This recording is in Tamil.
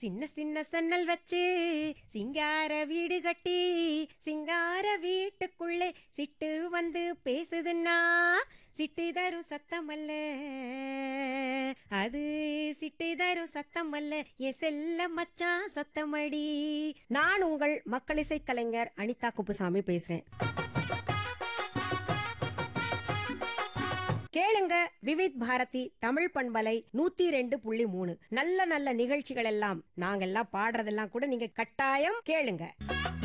சின்ன சின்ன சன்னல் வச்சு சிங்கார வீடு கட்டி சிங்கார வீட்டுக்குள்ளே சிட்டு வந்து பேசுதுன்னா சிட்டு தரும் சத்தம் அல்ல, அது சிட்டு தரும் சத்தம் அல்ல, என் செல்ல மச்சான் சத்தமடி. நான் உங்கள் மக்கள் இசை கலைஞர் அனிதா குப்புசாமி பேசுறேன். கேளுங்க விவித் பாரதி தமிழ் பண்பலை 102.3. நல்ல நல்ல நிகழ்ச்சிகள் எல்லாம் நாங்கெல்லாம் பாடுறதெல்லாம் கூட நீங்க கட்டாயம் கேளுங்க.